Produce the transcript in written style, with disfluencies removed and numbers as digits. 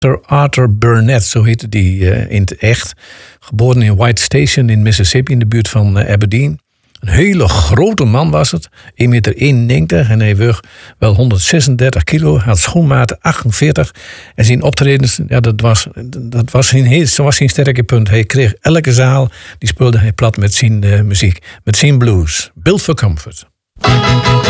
Arthur Burnett, zo heette die in het echt. Geboren in White Station in Mississippi, in de buurt van Aberdeen. Een hele grote man was het. 1,91 meter en hij weeg wel 136 kilo. Had schoenmaten 48. En zijn optredens, ja, dat was zijn sterke punt. Hij kreeg elke zaal, die speelde hij plat met zijn muziek. Met zijn blues. Built for Comfort.